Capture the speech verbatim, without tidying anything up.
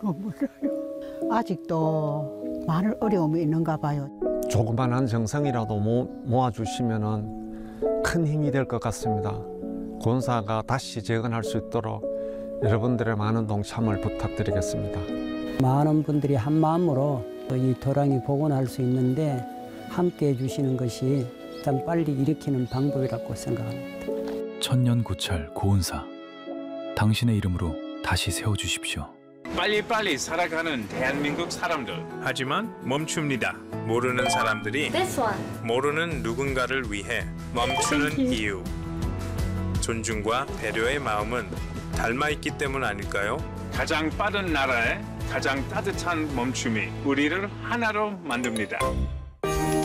몰라요. 아직도 많은 어려움이 있는가 봐요. 조그만한 정성이라도 모, 모아주시면 큰 힘이 될 것 같습니다. 본사가 다시 재건할 수 있도록 여러분들의 많은 동참을 부탁드리겠습니다. 많은 분들이 한 마음으로 이 도랑이 복원할 수 있는데 함께 해주시는 것이 가장 빨리 일으키는 방법이라고 생각합니다. 천년고찰 고은사, 당신의 이름으로 다시 세워주십시오. 빨리빨리 살아가는 대한민국 사람들. 하지만 멈춥니다. 모르는 사람들이 모르는 누군가를 위해 멈추는 이유. 존중과 배려의 마음은 닮아있기 때문 아닐까요? 가장 빠른 나라의 가장 따뜻한 멈춤이 우리를 하나로 만듭니다.